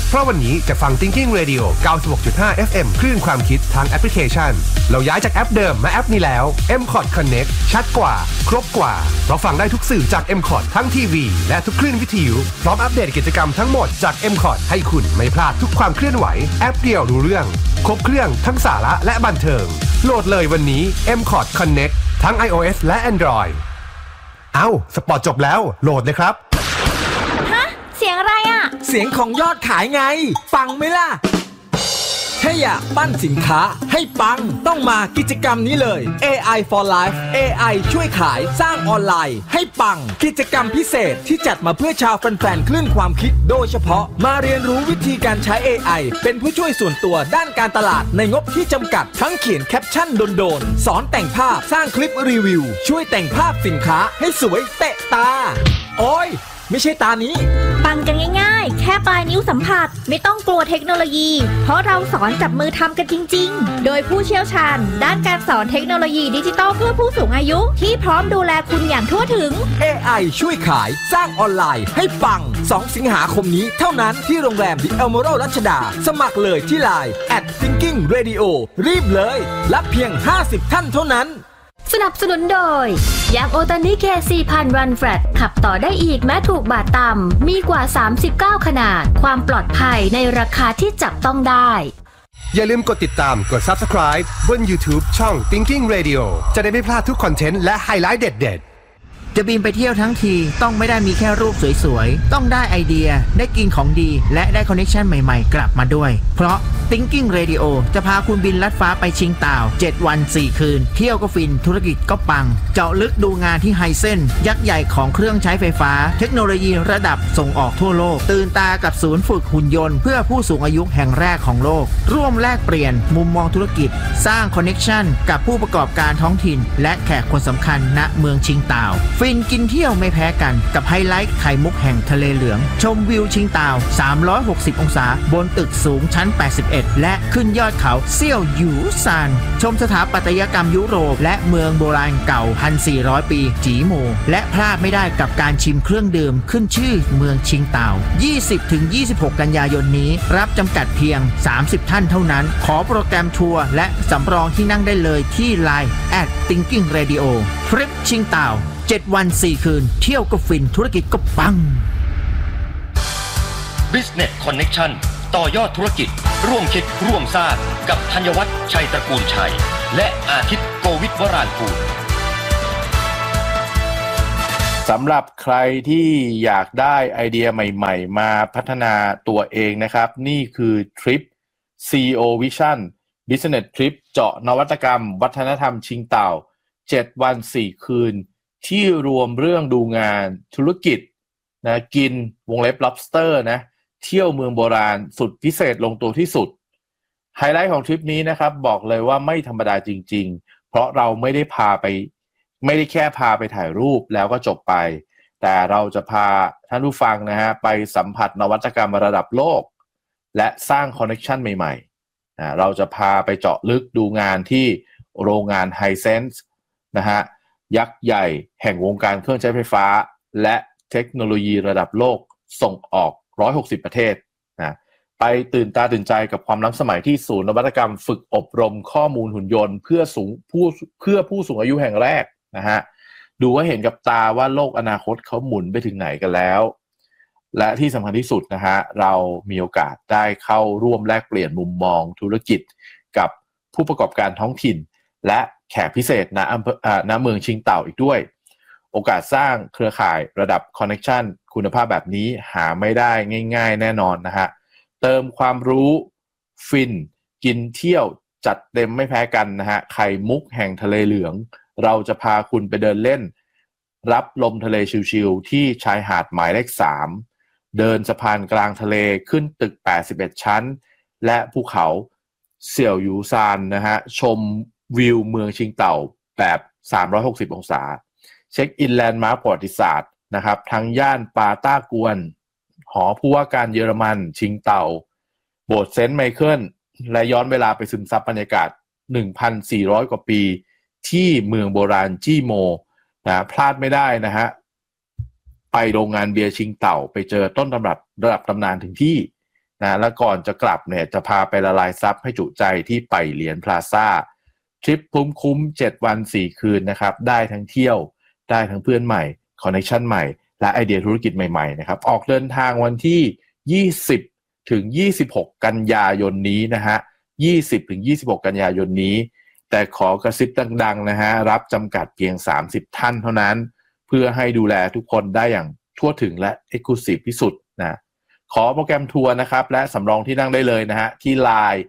เพราะวันนี้จะฟัง Thinking Radio 96.5 FM คลื่นความคิดทางแอปพลิเคชันเราย้ายจากแอปเดิมมาแอปนี้แล้ว M-Cod Connect ชัดกว่าครบกว่าเพราะฟังได้ทุกสื่อจาก M-Cod ทั้งทีวีและทุกคลื่นวิทยุพร้อมอัปเดตกิจกรรมทั้งหมดจาก M-Cod ให้คุณไม่พลาดทุกความเคลื่อนไหวแอปเดียวรู้เรื่องครบเครื่องทั้งสาระและบันเทิงโหลดเลยวันนี้ M-Cod Connect ทั้ง iOS และ Android สปอร์ตจบแล้วโหลดเลยครับฮะเสียงอะไรอ่ะเสียงของยอดขายไงฟังไหมล่ะถ้าอยากปั้นสินค้าให้ปังต้องมากิจกรรมนี้เลย AI for Life AI ช่วยขายสร้างออนไลน์ให้ปังกิจกรรมพิเศษที่จัดมาเพื่อชาวแฟนๆคลื่นความคิดโดยเฉพาะมาเรียนรู้วิธีการใช้ AI เป็นผู้ช่วยส่วนตัวด้านการตลาดในงบที่จำกัดทั้งเขียนแคปชั่นโดนๆสอนแต่งภาพสร้างคลิปรีวิวช่วยแต่งภาพสินค้าให้สวยเตะตาโอ้ยไม่ใช่ตานี้ปังกันง่ายๆแค่ปลายนิ้วสัมผัสไม่ต้องกลัวเทคโนโลยีเพราะเราสอนจับมือทำกันจริงๆโดยผู้เชี่ยวชาญด้านการสอนเทคโนโลยีดิจิทัลเพื่อผู้สูงอายุที่พร้อมดูแลคุณอย่างทั่วถึง AI ช่วยขายสร้างออนไลน์ให้ปัง2 สิงหาคมนี้เท่านั้นที่โรงแรม The Emerald รัชดาสมัครเลยที่ LINE @Thinking Radio รีบเลยรับเพียง50ท่านเท่านั้นสนับสนุนโดยยางโอตานิเค 4,000 รันแฟลตขับต่อได้อีกแม้ถูกบาทต่ำมีกว่า39ขนาดความปลอดภัยในราคาที่จับต้องได้อย่าลืมกดติดตามกด Subscribe บน YouTube ช่อง Thinking Radio จะได้ไม่พลาดทุกคอนเทนต์และไฮไลท์เด็ดๆจะบินไปเที่ยวทั้งทีต้องไม่ได้มีแค่รูปสวยๆต้องได้ไอเดียได้กินของดีและได้คอนเนคชั่นใหม่ๆกลับมาด้วยเพราะ Thinking Radio จะพาคุณบินลัดฟ้าไปชิงต่าว7วัน4คืนเที่ยวก็ฟินธุรกิจก็ปังเจาะลึกดูงานที่ไฮเซ็นยักษ์ใหญ่ของเครื่องใช้ไฟฟ้าเทคโนโลยีระดับส่งออกทั่วโลกตื่นตากับศูนย์ฝึกหุ่นยนต์เพื่อผู้สูงอายุแห่งแรกของโลกร่วมแลกเปลี่ยนมุมมองธุรกิจสร้างคอนเนคชั่นกับผู้ประกอบการท้องถิ่นและแขกคนสำคัญณเมืองชิงต่าวฟินกินเที่ยวไม่แพ้กันกับไฮไลท์ไข่มุกแห่งทะเลเหลืองชมวิวชิงต่าว360องศาบนตึกสูงชั้น81และขึ้นยอดเขาเซี่ยวหยูซานชมสถาปัตยกรรมยุโรปและเมืองโบราณเก่า 1,400 ปีจีหมู่และพลาดไม่ได้กับการชิมเครื่องดื่มขึ้นชื่อเมืองชิงต่าว 20-26 กันยายนนี้รับจำกัดเพียง30ท่านเท่านั้นขอโปรแกรมทัวร์และสำรองที่นั่งได้เลยที่ LINE @Thinking Radio ทริปชิงต่าว7วัน4คืนเที่ยวก็ฟินธุรกิจก็ปัง Business Connection ต่อยอดธุรกิจร่วมคิดร่วมสร้างกับธัญวัฒน์ชัยตระกูลชัยและอาทิตย์โกวิทวรานกูลสำหรับใครที่อยากได้ไอเดียใหม่ๆมาพัฒนาตัวเองนะครับนี่คือทริป CEO Vision Business Trip เจาะนวัตกรรมวัฒนธรรมชิงต่าว7วัน4คืนที่รวมเรื่องดูงานธุรกิจนะกินวงเล็บ lobster นะเที่ยวเมืองโบราณสุดพิเศษลงตัวที่สุดไฮไลท์ของทริปนี้นะครับบอกเลยว่าไม่ธรรมดาจริงๆเพราะเราไม่ได้แค่พาไปถ่ายรูปแล้วก็จบไปแต่เราจะพาท่านผู้ฟังนะฮะไปสัมผัสนวัตกรรมระดับโลกและสร้างคอนเนคชั่นใหม่ๆเราจะพาไปเจาะลึกดูงานที่โรงงานไฮเซนส์นะฮะยักษ์ใหญ่แห่งวงการเครื่องใช้ไฟฟ้าและเทคโนโลยีระดับโลกส่งออก160ประเทศนะไปตื่นตาตื่นใจกับความล้ำสมัยที่ศูนย์นวัตกรรมฝึกอบรมข้อมูลหุ่นยนต์เพื่อผู้สูงอายุแห่งแรกนะฮะดูว่าเห็นกับตาว่าโลกอนาคตเขาหมุนไปถึงไหนกันแล้วและที่สำคัญที่สุดนะฮะเรามีโอกาสได้เข้าร่วมแลกเปลี่ยนมุมมองธุรกิจกับผู้ประกอบการท้องถิ่นและแขกพิเศษณเมืองชิงต่าวอีกด้วยโอกาสสร้างเครือข่ายระดับคอนเนคชั่นคุณภาพแบบนี้หาไม่ได้ง่ายๆแน่นอนนะฮะเติมความรู้ฟินกินเที่ยวจัดเต็มไม่แพ้กันนะฮะไข่มุกแห่งทะเลเหลืองเราจะพาคุณไปเดินเล่นรับลมทะเลชิลๆที่ชายหาดหมายเลข3เดินสะพานกลางทะเลขึ้นตึก81ชั้นและภูเขาเสี่ยวหยูซานนะฮะชมวิวเมืองชิงเต่าแบบ360องศาเช็คอินแลนด์มาร์คประวัติศาสตร์นะครับทั้งย่านปาต้ากวนหอผู้ว่าการเยอรมันชิงเต่าโบสถ์เซนต์ไมเคิลและย้อนเวลาไปซึมซับบรรยากาศ 1,400 กว่าปีที่เมืองโบราณจี้โมนะพลาดไม่ได้นะฮะไปโรงงานเบียร์ชิงเต่าไปเจอต้นตำรับระดับตำนานถึงที่นะแล้วก่อนจะกลับเนี่ยจะพาไปละลายซับให้จุใจที่ไปเหรียญพลาซ่าทริปคุ้ม7 วัน 4 คืนนะครับได้ทั้งเที่ยวได้ทั้งเพื่อนใหม่คอนเนคชั่นใหม่และไอเดียธุรกิจใหม่ๆนะครับออกเดินทางวันที่20 ถึง 26 กันยายนนี้นะฮะ20 ถึง 26 กันยายนนี้แต่ขอกระซิบดังๆนะฮะรับจำกัดเพียง30 ท่านเท่านั้นเพื่อให้ดูแลทุกคนได้อย่างทั่วถึงและ Exclusive ที่สุดนะขอโปรแกรมทัวร์นะครับและสำรองที่นั่งได้เลยนะฮะที่ Line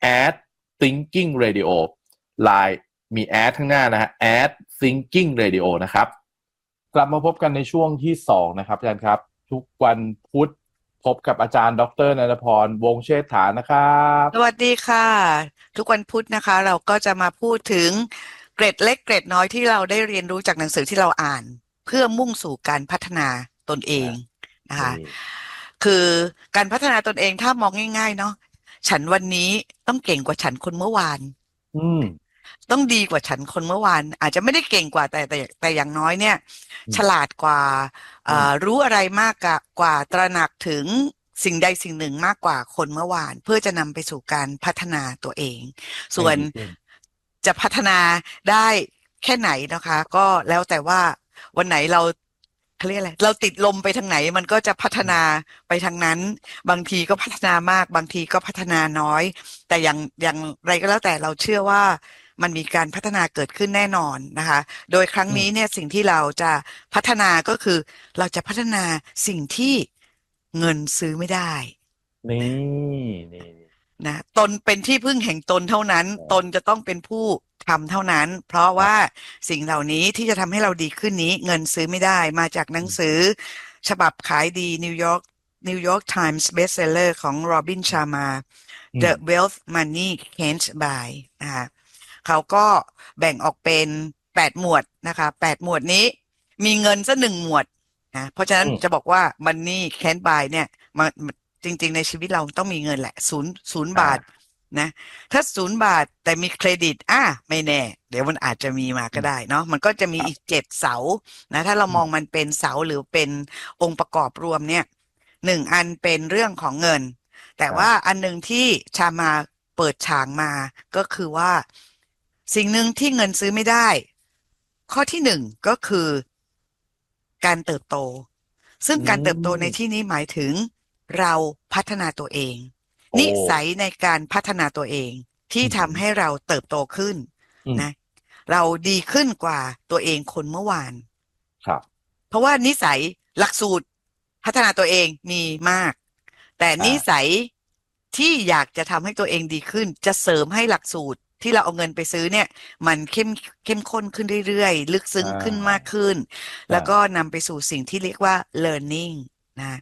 @thinking radio Line มีแอดข้างหน้านะฮะ @thinking radio นะครับกลับมาพบกันในช่วงที่2นะครับอาจารย์ครับทุกวันพุธพบกับอาจารย์ดร.ณัฐพร วงศ์เชษฐานะครับสวัสดีค่ะทุกวันพุธนะคะเราก็จะมาพูดถึงเกร็ดเล็กเกร็ดน้อยที่เราได้เรียนรู้จากหนังสือที่เราอ่านเพื่อมุ่งสู่การพัฒนาตนเองนะคะคือการพัฒนาตนเองถ้ามองง่ายๆเนาะฉันวันนี้ต้องเก่งกว่าฉันคนเมื่อวานต้องดีกว่าฉันคนเมื่อวานอาจจะไม่ได้เก่งกว่าแต่อย่างน้อยเนี่ยฉลาดกว่ารู้อะไรมากกว่าตระหนักถึงสิ่งใดสิ่งหนึ่งมากกว่าคนเมื่อวานเพื่อจะนำไปสู่การพัฒนาตัวเองส่วนจะพัฒนาได้แค่ไหนนะคะก็แล้วแต่ว่าวันไหนเราเรียกอะไรเราติดลมไปทางไหนมันก็จะพัฒนาไปทางนั้นบางทีก็พัฒนามากบางทีก็พัฒนาน้อยแต่อย่างไรก็แล้วแต่เราเชื่อว่ามันมีการพัฒนาเกิดขึ้นแน่นอนนะคะโดยครั้งนี้เนี่ยสิ่งที่เราจะพัฒนาก็คือเราจะพัฒนาสิ่งที่เงินซื้อไม่ได้นี่นะตนเป็นที่พึ่งแห่งตนเท่านั้นตนจะต้องเป็นผู้ทำเท่านั้นเพราะว่าสิ่งเหล่านี้ที่จะทำให้เราดีขึ้นนี้เงินซื้อไม่ได้มาจากหนังสือฉบับขายดี New York Times bestseller ของ Robin Sharma The Wealth Money Can't Buy นะคะเขาก็แบ่งออกเป็น8หมวดนะคะ8หมวดนี้มีเงินซะ1หมวดนะเพราะฉะนั้นจะบอกว่า Money Can't Buy เนี่ยจริงๆในชีวิตเราต้องมีเงินแหละ0 บาทนะถ้า0 บาทแต่มีเครดิตไม่แน่เดี๋ยวมันอาจจะมีมาก็ได้เนาะมันก็จะมีอีก7เสานะถ้าเรามองมันเป็นเสาหรือเป็นองค์ประกอบรวมเนี่ย1อันเป็นเรื่องของเงินแต่ว่าอันนึงที่ชามาเปิดฉากมาก็คือว่าสิ่งหนึ่งที่เงินซื้อไม่ได้ข้อที่1ก็คือการเติบโตซึ่งการเติบโตในที่นี้หมายถึงเราพัฒนาตัวเองนิสัยในการพัฒนาตัวเองที่ทำให้เราเติบโตขึ้นนะเราดีขึ้นกว่าตัวเองคนเมื่อวานครับเพราะว่านิสัยหลักสูตรพัฒนาตัวเองมีมากแต่นิสัยที่อยากจะทำให้ตัวเองดีขึ้นจะเสริมให้หลักสูตรที่เราเอาเงินไปซื้อเนี่ยมันเข้มข้นขึ้นเรื่อยๆลึกซึ้งขึ้นมากขึ้นแล้วก็นำไปสู่สิ่งที่เรียกว่า learning นะ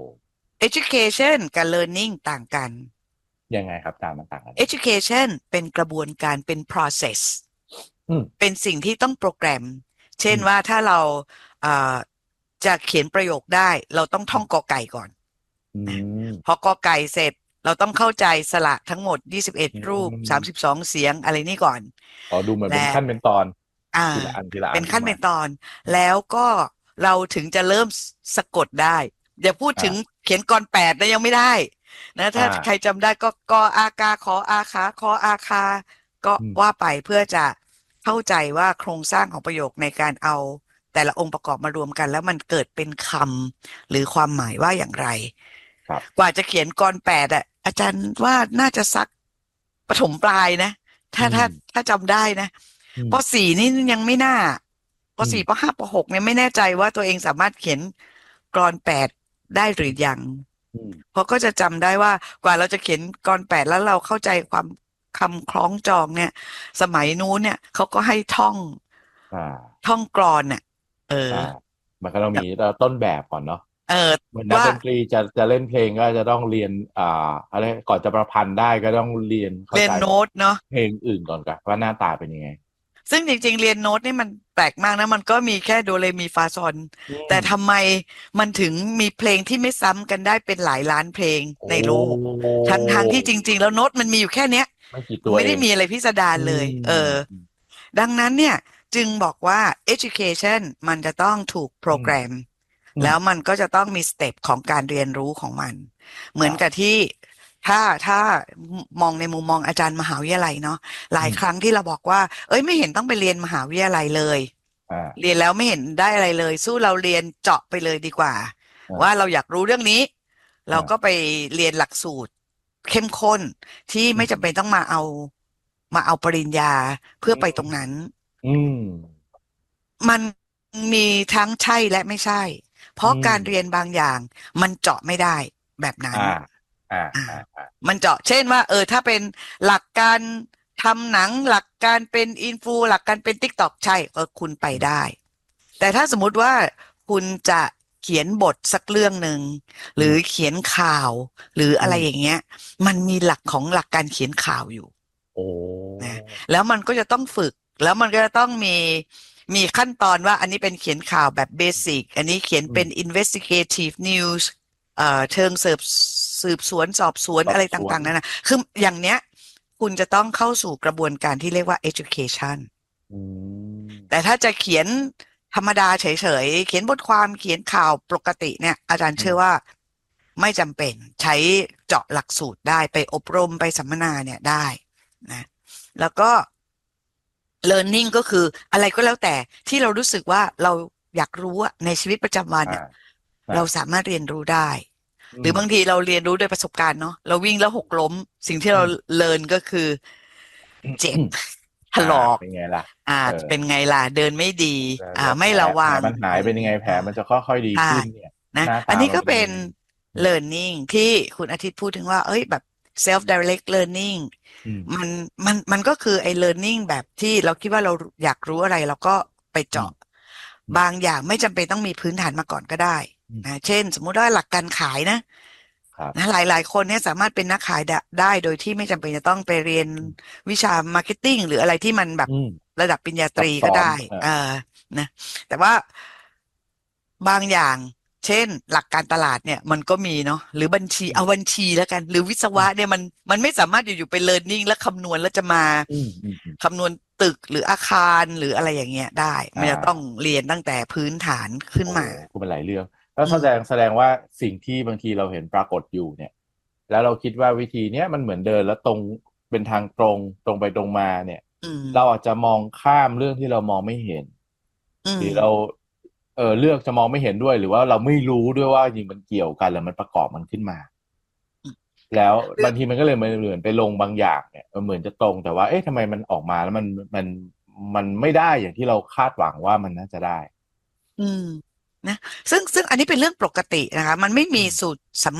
education กับ learning ต่างกันยังไงครับมันต่างกัน education เป็นกระบวนการเป็น process เป็นสิ่งที่ต้องโปรแกรมเช่นว่าถ้าเราจะเขียนประโยคได้เราต้องท่องกอไก่ก่อนพอกอไก่เสร็จเราต้องเข้าใจสระทั้งหมด21รูป32เสียงอะไรนี่ก่อนดูเหมือนเป็นขั้นเป็นตอนทีละอันเป็นขั้นเป็นตอนแล้วก็เราถึงจะเริ่มสะกดได้อย่าพูดถึงเขียนกร8นะยังไม่ได้นะถ้าใครจำได้ก็กออากาขออาขาคออาคาก็ว่าไปเพื่อจะเข้าใจว่าโครงสร้างของประโยคในการเอาแต่ละองค์ประกอบมารวมกันแล้วมันเกิดเป็นคำหรือความหมายว่าอย่างไรกว่าจะเขียนกร8อาจารย์ว่าน่าจะสักประถมปลายนะถ้าจำได้นะป.4 นี่ยังไม่น่าป.4 ป.5 ป.6 เนี่ยไม่แน่ใจว่าตัวเองสามารถเขียนกร8ได้หรือยังเพราะก็จะจำได้ว่ากว่าเราจะเขียนกร8แล้วเราเข้าใจความคำคล้องจองเนี่ยสมัยนู้นเนี่ยเขาก็ให้ท่องกรเนี่ยมันก็ต้องมีต้นแบบก่อนเนาะเหมือนนักดนตรีจะเล่นเพลงก็จะต้องเรียนอะไรก่อนจะประพันธ์ได้ก็ต้องเรียนโน้ตเนาะเพลงอื่นก่อนกันว่าหน้าตาเป็นยังไงซึ่งจริงๆเรียนโน้ตนี่มันแปลกมากนะมันก็มีแค่โดเรมีฟาซอนแต่ทำไมมันถึงมีเพลงที่ไม่ซ้ำกันได้เป็นหลายล้านเพลงในโลกทั้งที่จริงๆแล้วโน้ตมันมีอยู่แค่เนี้ยไม่ได้มีอะไรพิสดารเลยดังนั้นเนี่ยจึงบอกว่า education มันจะต้องถูกโปรแกรมแล้วมันก็จะต้องมีสเต็ปของการเรียนรู้ของมันเหมือนกับที่ถ้ามองในมุมมองอาจารย์มหาวิทยาลัยเนาะหลายครั้งที่เราบอกว่าไม่เห็นต้องไปเรียนมหาวิทยาลัยเลยเรียนแล้วไม่เห็นได้อะไรเลยสู้เราเรียนเจาะไปเลยดีกว่าว่าเราอยากรู้เรื่องนี้เราก็ไปเรียนหลักสูตรเข้มข้นที่ไม่จำเป็นต้องมาเอาปริญญาเพื่อไปตรงนั้นมันมีทั้งใช่และไม่ใช่เพราะการเรียนบางอย่างมันเจาะไม่ได้แบบนั้นมันเจาะเช่นว่าถ้าเป็นหลักการทำหนังหลักการเป็นอินฟูหลักการเป็น TikTok ใช่คุณไปได้แต่ถ้าสมมุติว่าคุณจะเขียนบทสักเรื่องหนึ่งหรือเขียนข่าวหรืออะไรอย่างเงี้ยมันมีหลักของหลักการเขียนข่าวอยู่นะแล้วมันก็จะต้องฝึกแล้วมันก็จะต้องมีขั้นตอนว่าอันนี้เป็นเขียนข่าวแบบเบสิกอันนี้เขียนเป็น investigative news เชิงสืบสวนสอบสวนอะไรต่างๆนั่นนะคืออย่างเนี้ยคุณจะต้องเข้าสู่กระบวนการที่เรียกว่า education แต่ถ้าจะเขียนธรรมดาเฉยๆเขียนบทความเขียนข่าวปกติเนี่ยอาจารย์เชื่อว่าไม่จำเป็นใช้เจาะหลักสูตรได้ไปอบรมไปสัมมนาเนี่ยได้นะแล้วก็ learning ก็คืออะไรก็แล้วแต่ที่เรารู้สึกว่าเราอยากรู้ในชีวิตประจำวันเนี่ยเราสามารถเรียนรู้ได้หรือบางทีเราเรียนรู้ด้วยประสบการณ์เนาะเราวิ่งแล้วหกล้มสิ่งที่เราเรียนก็คือเจ็บถลอกเป็นไงล่ะเป็นไงล่ะเดินไม่ดีไม่ระวังมันหายเป็นยังไงแผลมันจะค่อยๆดีขึ้นเนี่ยนะอันนี้ก็เป็น learning ที่คุณอาทิตย์พูดถึงว่าแบบ self direct learning มันก็คือไอ้ learning แบบที่เราคิดว่าเราอยากรู้อะไรเราก็ไปเจาะบางอย่างไม่จำเป็นต้องมีพื้นฐานมาก่อนก็ได้นะเช่นสมมุติว่าหลักการขายนะหลายคนเนี่ยสามารถเป็นนักขายได้โดยที่ไม่จำเป็นจะต้องไปเรียนวิชา marketing หรืออะไรที่มันแบบระดับปริญญาตรีก็ได้นะแต่ว่าบางอย่างเช่นหลักการตลาดเนี่ยมันก็มีเนาะหรือบัญชีเอาบัญชีแล้วกันหรือวิศวะเนี่ยมันไม่สามารถอยู่ๆไป learning แล้วคำนวณแล้วจะมาคำนวณตึกหรืออาคารหรืออะไรอย่างเงี้ยได้มันจะต้องเรียนตั้งแต่พื้นฐานขึ้นมาก็เป็นหลายเรื่องแล้วแสดงว่าสิ่งที่บางทีเราเห็นปรากฏอยู่เนี่ยแล้วเราคิดว่าวิธีเนี้ยมันเหมือนเดินแล้วตรงเป็นทางตรงไปตรงมาเนี่ยเราอาจจะมองข้ามเรื่องที่เรามองไม่เห็นหรือเราเลือกจะมองไม่เห็นด้วยหรือว่าเราไม่รู้ด้วยว่าจริงมันเกี่ยวกันแล้วมันประกอบมันขึ้นมาแล้วบางทีมันก็เลยเหมือนไปลงบางอย่างเนี่ยเหมือนจะตรงแต่ว่าทำไมมันออกมาแล้วมันไม่ได้อย่างที่เราคาดหวังว่ามันน่าจะได้นะซึ่งอันนี้เป็นเรื่องปกตินะคะมันไม่มีสูตรสำ